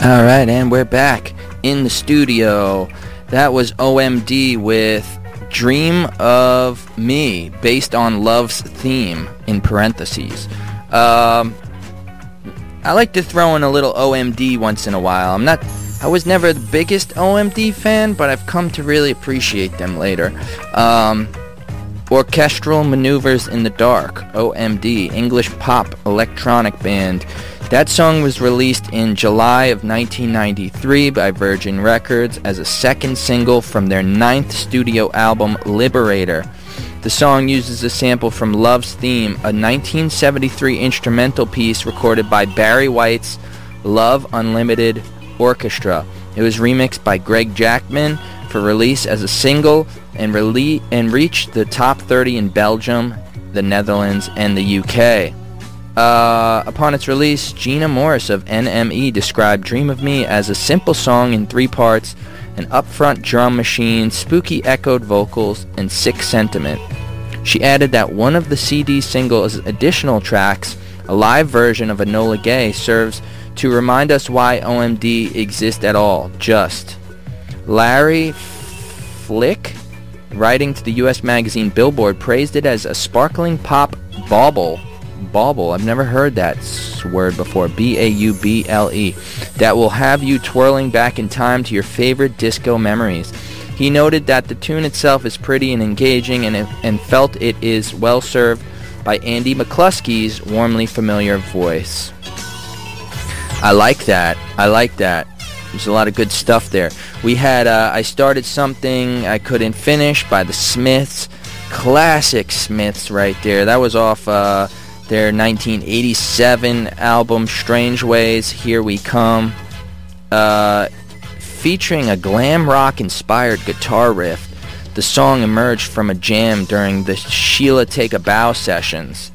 Alright, and we're back in the studio. That was OMD with Dream of Me, based on Love's Theme, in parentheses. I like to throw in a little OMD once in a while. I was never the biggest OMD fan, but I've come to really appreciate them later. Orchestral Maneuvers in the Dark, OMD, English pop electronic band. That song was released in July of 1993 by Virgin Records as a second single from their 9th studio album, Liberator. The song uses a sample from Love's Theme, a 1973 instrumental piece recorded by Barry White's Love Unlimited Orchestra. It was remixed by Greg Jackman for release as a single and reached the top 30 in Belgium, the Netherlands, and the UK. Upon its release, Gina Morris of NME described Dream of Me as a simple song in 3 parts, an upfront drum machine, spooky echoed vocals, and sick sentiment. She added that one of the CD single's additional tracks, a live version of Enola Gay, serves to remind us why OMD exists at all. Just. Larry Flick, writing to the US magazine Billboard, praised it as a sparkling pop bauble. I've never heard that word before. B-A-U-B-L-E. That will have you twirling back in time to your favorite disco memories. He noted that the tune itself is pretty and engaging and felt it is well served by Andy McCluskey's warmly familiar voice. I like that. There's a lot of good stuff there. We had I Started Something I Couldn't Finish by the Smiths. Classic Smiths right there. That was off their 1987 album Strange Ways, Here We Come, featuring a glam rock inspired guitar riff. The song emerged from a jam during the Sheila Take a Bow sessions.